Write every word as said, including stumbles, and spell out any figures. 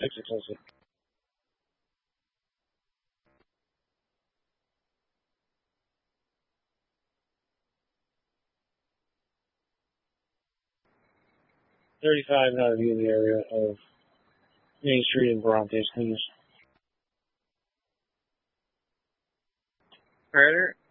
Fix it, close it. thirty-five, how to view the area of Main Street and Brontes, please. Predator,